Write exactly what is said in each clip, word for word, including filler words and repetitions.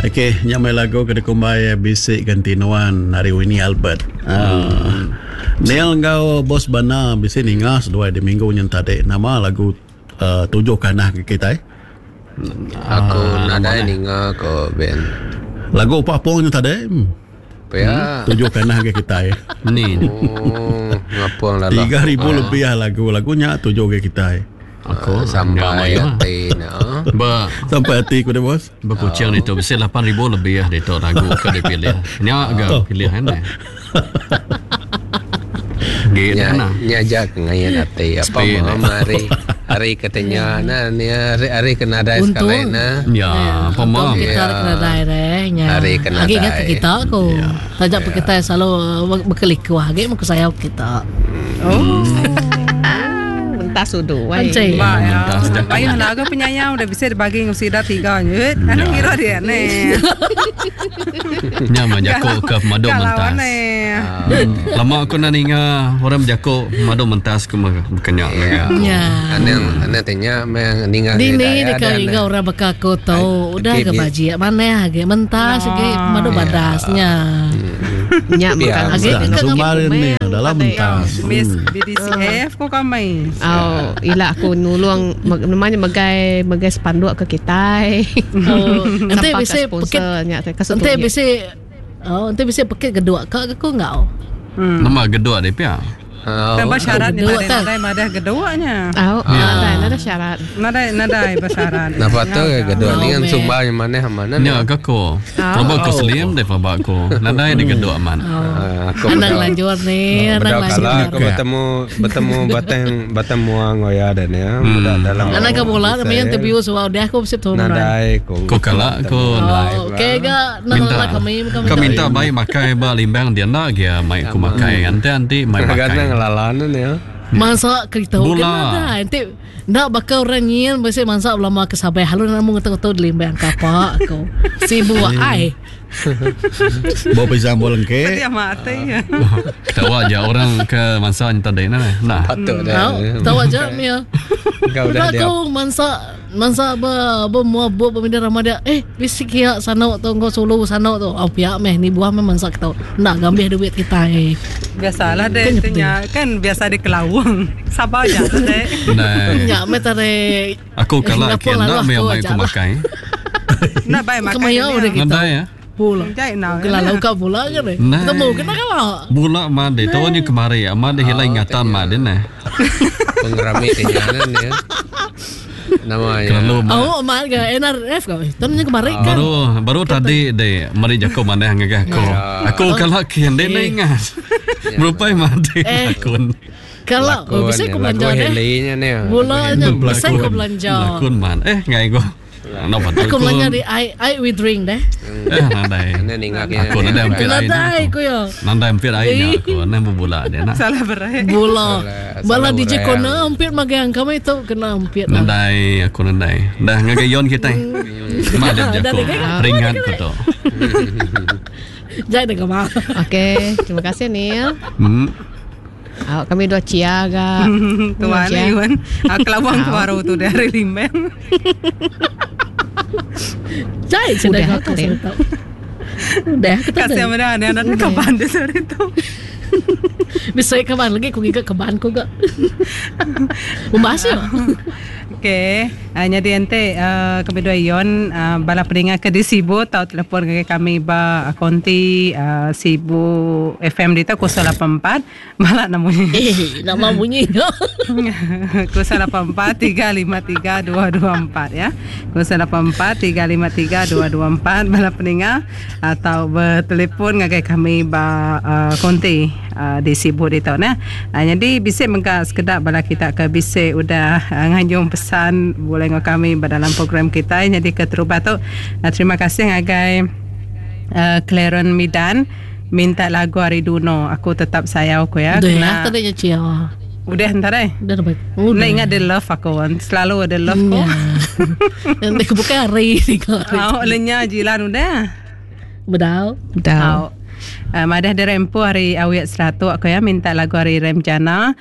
Okey, nyamai lagu kada kumbai bisik ganti nuan hari ini Albert. Uh, Neil ngau bos bana bisik ningas dua di minggu yang tadi nama lagu uh, tujuh kanah ke kita. Aku uh, nadai ninga ko ben. Lagu apa pun yang tadi? Hmm. Ya. Hmm, tujuh kanah ke kita. Ni. Oh, ngapong lalu. Tiga ribu lebih lah lagu lagunya tujuh ke kita. Aku sampai hati na. Ba sampai hati ku deh bos. Berkucing oh. Itu mesti lapan ribu lebih ya itu lagu ke dipilih. Ini agak pilihan ni. Gitu na. Nya jak ngayan hati apa mau hari hari katanya na ni hari hari kena ada sekali na. Ya, apa mau kita kena ada deh nya. Hari kena ada. Lagi ingat kita ko. Tajak kita selalu berkelik wah ge mau saya kita. Oh. Tas sudu. Pancai. Ayah lagu penyayang udah bisa dibagi ngusida tiga nyut. Anak kira dia nih. Nya menjako ke madu mentas. Lama aku nak ninga orang menjako madu mentas ke kenyak. Ya. Anak anak tanya meng ninga. Dini dekat ninga orang bekako tahu udah ke baji mana age mentas age madu badasnya. Nya bukan age kemarin ni dalam mentas. Miss B D C F ko kamai. Oh, ila aku nulung namanya megai megai spanduk ke kita. Oh, nanti bisa pakai nanti bisa oh, nanti bisa pakai kedua kak aku enggak. Hmm. Nama kedua dia pia. Tambah syarat ni ada ada ada keduanya. Oh, ada ada syarat. Nada nada bersyarat. Napa tu kedua ni kan sumba yang mana mana. Ni aku. Kalau aku selim deh fabak aku. Nada di kedua man. Aku anak lanjut ni, anak lanjut. Aku bertemu bertemu batang batang muang oya dan ya. Dalam. Anak kamu lah, namanya interview soal dia aku mesti tahu. Nada aku. Kau kalah aku. Okay ga, nak kami kami. Kau minta baik makai ba limbang dia nak dia mai aku makai. Ante anti mai makai. Lalanan ya. Masak kita kan nanti nak bakal orang nyian biasa masak lama kesabai halu namun tahu-tahu limbang kapak kau sibuk ai bawa pisang bolong ke dia mati ya tahu aja orang ke masak tadi nah nah tahu aja Mia kau dah dia kau masak masak ba ba mua buat pemindah ramadan eh bisik ya sana tu kau solo sana tu au pihak meh ni buah meh masak tahu nak gambil duit kita eh biasalah deh tanya kan biasa di kelawang sabar aja deh nah ya meh tare aku kalah kian nak meh mai aku makai nak baik makan nada ya pula. Kelalau kau pula kan eh? Temu kena kalau. Pula made, tahu ni kemari, made hilang ingatan made nah. Pengerami kenyanan ya. Namanya. Oh, mak ke N R F kau. Tanya kemari kan. Baru baru tadi deh, mari jako mana hang aku. Aku kalau kian deh ingat. Berupai made aku. Kalau bisa aku belanja deh. Bulanya bisa aku belanja. Lakun man, eh ngai go. Aku belanja di I I we drink deh. Eh nandai. Aku nandai hampir air. Nandai aku ya. Nandai hampir airnya aku. Nandai bola dia nak. Salah berai. Bola. Bala D J kona hampir magang kami itu kena hampir. Nandai aku nandai. Dah ngagayon kita. Madam jako. Ringan koto. Jangan dengar mah. Okey, terima kasih Neil. Hmm. Oh, kami dua ciaga. Tuan Iwan. Aku lawang baru tu dari limbang. Jai sudah aku tahu. Udah aku tahu. Kasih mana anak-anak kaban deh sore tu. Bisa kaban lagi aku ingat kaban aku gak. Membahasnya. Okay, uh, jadi ente uh, kami dua Ion uh, bala peringat ke di Sibu tahu telefon ke kami ba konti uh, Sibu F M di tu kosong lapan empat malah namanya. Eh, nama bunyi. kosong lapan empat tiga lima tiga dua dua empat ya. kosong lapan empat tiga lima tiga dua dua empat bala peringat atau bertelefon ke kami ba uh, konti uh, di Sibu di tu nah. Uh, jadi bisa mengka sekedar bala kita ke bisa udah uh, nganjung pesan boleh ngok kami dalam program kita jadi keterubat tu uh, terima kasih ngagai uh, Claren Midan minta lagu Ari Duno aku tetap sayang aku ya kena tadinya cia udah entar eh udah baik udah ingat ada love aku kan selalu ada love ko nanti kebuka Ari ni kau oh lenya jilan udah bedau bedau uh, madah derempu hari awet seratus aku ya minta lagu Hari Remjana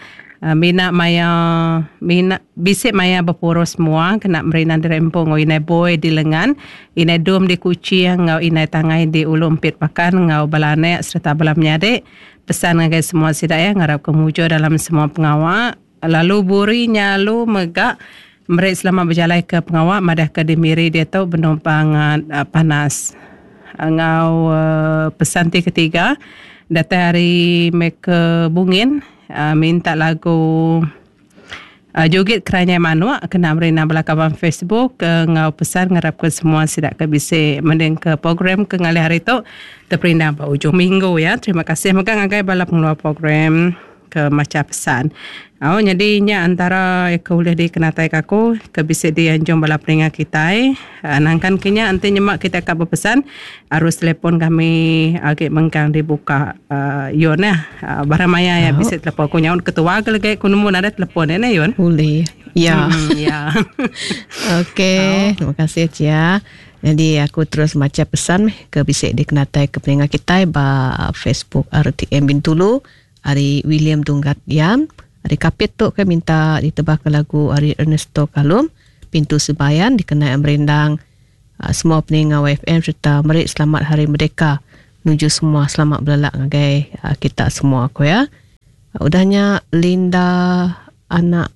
Uh, mina maya mina bisik maya berpuro semua kena merina dirempong ngau inai boy di lengan, inai dom di kucing ngau inai tangai di ulu empit pakan ngau balane serta balam nyade. Pesan ngagai semua sidak ya ngarap kemujo dalam semua pengawak. Lalu buri nyalu megak mereka selama berjalan ke pengawak madah ke dimiri dia tu penumpang uh, panas. Ngau uh, pesan ti ketiga datang hari mereka bungin uh, minta lagu uh, Joget Keranya Manua kena merina belakang Facebook uh, ngau pesan ngarap ke semua sidak ke bisa mending ke program ke ngali hari tu terperindah pada ujung minggu ya. Terima kasih mereka ngagai bala pengeluar program ke macam pesan. Oh, jadi nya antara ke boleh di kenatai kaku ke bisa di anjung bala peringat kita. Nangkan kenya nanti nyemak kita akan berpesan arus telefon kami agak mengkang dibuka uh, Yon ya. Uh, Baramaya ya bisa telefon aku nyaun ketua ke lagi aku nemu ada telefon ya Yon. Boleh. Ya. Hmm, ya. Okey, terima kasih Cia. Jadi aku terus baca pesan ke bisa di kenatai ke peringat kita ba Facebook R T M Bintulu, hari William Tunggat Yam. Hari kapit tu kan minta ditebak ke lagu Ari Ernesto Kalum, Pintu Sebayan dikenai merendang uh, semua peninggal W F M serta merik selamat Hari Merdeka. Menuju semua selamat belalak ngagai uh, kita semua aku ya. Uh, udahnya Linda anak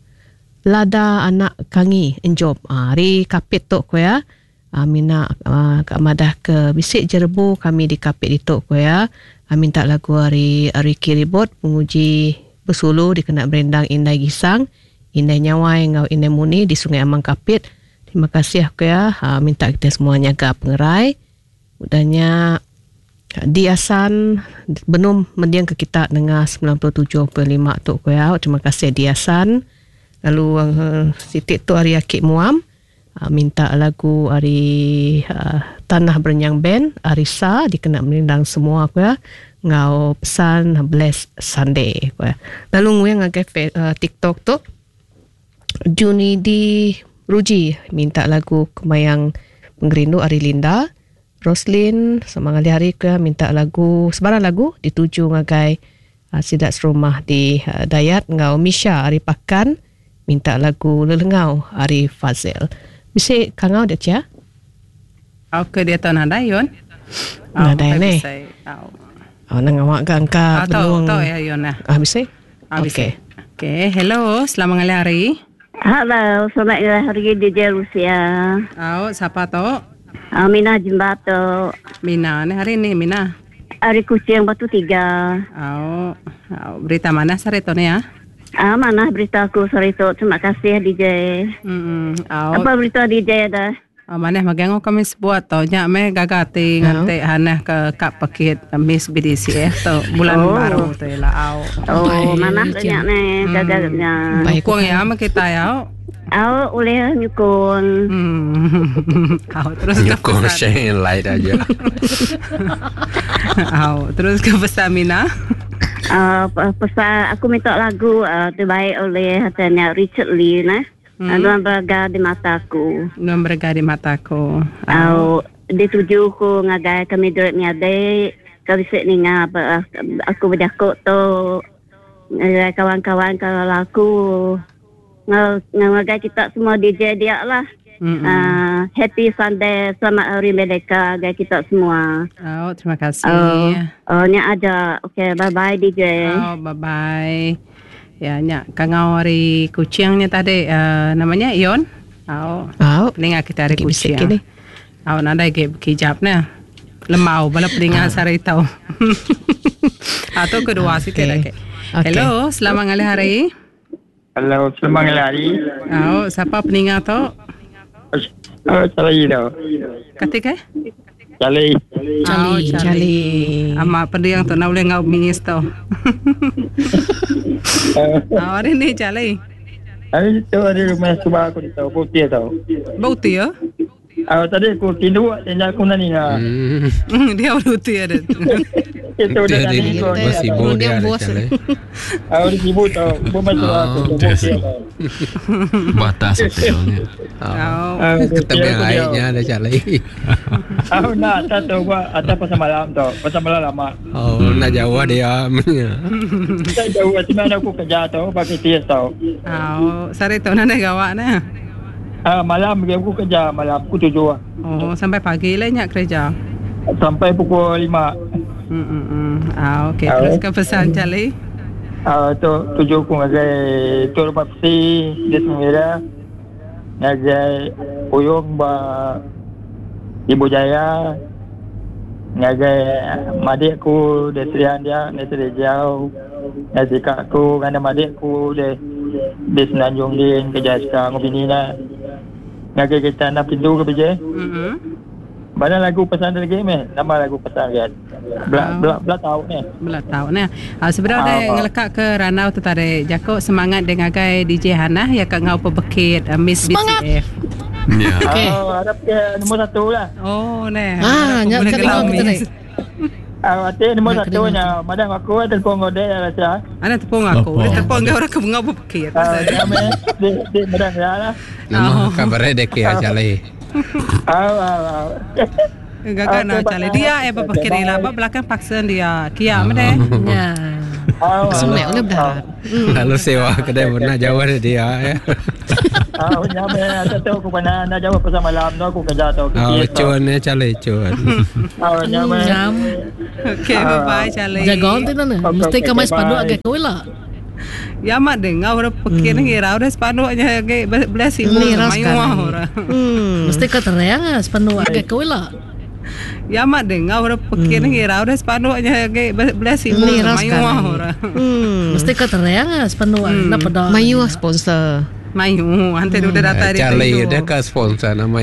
Lada anak Kangi Enjob. Uh, hari kapit tu aku ya. Uh, Mina uh, Kak Madah ke Bisik Jerebu kami di kapit itu aku ya. Uh, minta lagu Ari Ari Kiribot penguji Bersulu dikena berendang Indai Gisang, Indai Nyawai ngau Indai Muni di Sungai Amang Kapit. Terima kasih aku ya. Ha, minta kita semua jaga pengerai. Udahnya Diasan Benum mendiang ke kita dengan sembilan puluh tujuh perpuluhan lima tu aku ya. Terima kasih Diasan. Lalu uh, sitik tu Ari Akik Muam. Uh, minta lagu Ari uh, Tanah Berenyang Band, Arisa dikena berendang semua aku ya. Ngau pesan Bless Sunday. Lalu nguyang ngagai uh, TikTok tu Juni di Ruji minta lagu Kemayang Penggerindu Ari Linda. Roslyn sama ngali hari ke minta lagu sebarang lagu dituju ngagai uh, sidak serumah di uh, Dayat. Ngau Misha Ari Pakan minta lagu Lelengau Ari Fazil. Bisa kangau dia cia? Oke dia tahu nada Yon. Nada ni. Oh, nang awak ke angka peluang. Tahu ya Yona. Ah bisa? Okey. Okey, hello, selamat ngali hari. Halo, selamat hari di Rusia. Oh, siapa tu? Mina Jimbato. Mina, ni hari ni Mina. Hari Kucing Batu Tiga. Oh, oh berita mana sore tu ni ya? Ah, mana berita aku sore tu? Terima kasih D J. Hmm, oh. Apa berita D J dah? Oh, mana magang kami sebuat tau nya me gagati ngante hanah ke kap pakit Miss B D C F tu bulan oh. baru tu lah au. Oh, mana nya ne gagalnya. Nyukung ya sama kita ya. Au oleh nyukung. Hmm. Au terus nyukung share light aja. Au terus ke pesan Mina. Uh, pesan aku minta lagu uh, terbaik oleh hatanya Richard Lee nah. Hmm. Nuan berga di mataku. Nuan berga di mataku. Au dituju ku ngagai kami duit nyade kami sik ni ngap aku berjakut tu kawan-kawan kalau aku ngagai kita semua D J dia lah. Mm-hmm. Uh, happy Sunday, selamat Hari Merdeka gai kita semua. Oh terima kasih. Oh, oh nya ada. Okay, bye bye D J. Oh bye bye. Ya, nya kangau Hari Kucingnya tadi uh, namanya Ion. Au. Au. Peningat kita Hari Kucing. Au nada ke hijabnya. Lemau bala peningat sari tau. Atau kedua sih kira ke. Hello, selamat ngali hari. Hello, selamat ngali hari. Au, siapa peningat tu? Oh, Charlie tu. Ketika? Charlie. Charlie. Oh, Charlie. Ama pendiang tu nak boleh ngau mingis tu. Ah, hari ni Charlie. Hari tu ada rumah subah aku tahu putih tahu. Putih ya? Ah, tadi aku tidur dan aku nani lah. Dia putih ada. Itu udah dah minggu. Masih sibuk dia Cale. Ah, udah sibuk tau. Bermasuk aku. Batas hotelnya. Oh, ketemu airnya ada Cale. Aku nak atas tu buat atas pasal malam tau. Pasal malam lama. Oh, nak jauh dia. Kita jauh macam mana aku kerja tau. Pakai T S tau. Oh, sari tu nak gawak na. Ah, malam pergi aku kerja. Malam aku tujuh. Oh, sampai pagi lah nyak kerja. Sampai pukul lima. Hmm, hmm, hmm. Ah, okey. Teruskan pesan Cale. Ah, tu tujuh aku ngagai tu rumah peti di Semira. Ngagai Uyung ba Ibu Jaya. Ngagai madikku di Serian dia, di Seri Jauh. Ngagai kakku dengan madikku di di Senanjung Din kerja sekarang bini lah. Ngagai kita nak pintu ke beje. Hmm. Mana lagu pesan lagi meh? Nama lagu pesan kan. Belak belak belak tahu ni. Belak tahu ni. Ah sebenarnya Ah, ngelekat ke ranau tu tadi. Jako semangat dengan gai D J Hana ya kat ngau pebekit uh, Miss B C F. Ya. Okey. Oh, harap ke nombor satu lah. Oh, ni. Ah, nyak kat ngau kita ni. Ah, hati nombor Nak satu nya. Madam aku ada telefon ngode rasa. Ana tepung aku. Apa? Dia tepung ke orang ke ngau pebekit. Ah, nama di di madam ya lah. Nama kabarnya dek ya Cale. Ah, ah, ah. Gagal nak Cale. Dia eh pebekit ni lah. Bab belakang paksa dia. Kia mede. Ya. Ah, Kesumek oleh berdarah. Lalu sewa kedai pernah jawab dia ya. Ah, nyama ada tahu aku pernah nak jawab pasal malam tu aku kerja tahu. Oh, cuan ya Cale cuan. Ah, nyama. Jam. Okey, bye-bye Cale. Jaga on tu na. Mesti kamai sepadu agak kau lah. Ya mak dengar orang pekit ni kira orang sepanuhnya ke belah sini Ni ras mayu kan. orang. Hmm. Mesti kau terang ah sepadu agak kau lah. Ya mak dengar orang pekit ni kira orang sepanuhnya ke belah sini Ni ras mayu kan. orang. Hmm. Mesti kau terang ah sepadu nak pada. Mayu sponsor. Mayu, hantar udah data dia. Cale dia kan sponsor nama